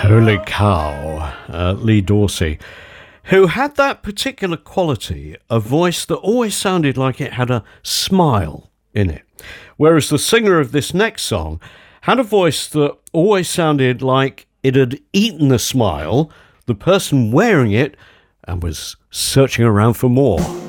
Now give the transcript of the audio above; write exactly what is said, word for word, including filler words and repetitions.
Holy cow, uh, Lee Dorsey, who had that particular quality, a voice that always sounded like it had a smile in it. Whereas the singer of this next song had a voice that always sounded like it had eaten the smile, the person wearing it, and was searching around for more.